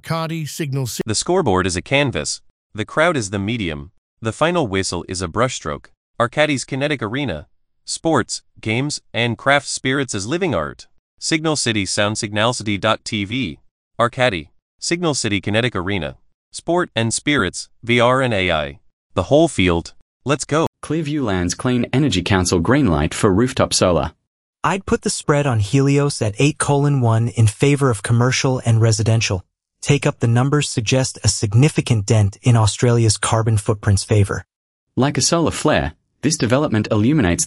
Arcadi, Signal City. The scoreboard is a canvas. The crowd is the medium. The final whistle is a brushstroke. Arcadi's kinetic arena. Sports, games, and craft spirits as living art. Signal City Sound Signalcity.tv. Arcadi. Signal City Kinetic Arena. Sport and spirits, VR and AI. The whole field. Let's go. Clearview Land's Clean Energy Council green light for rooftop solar. I'd put the spread on Helios at 8:1 in favor of commercial and residential. Take up the numbers suggest a significant dent in Australia's carbon footprint's favor. Like a solar flare, this development illuminates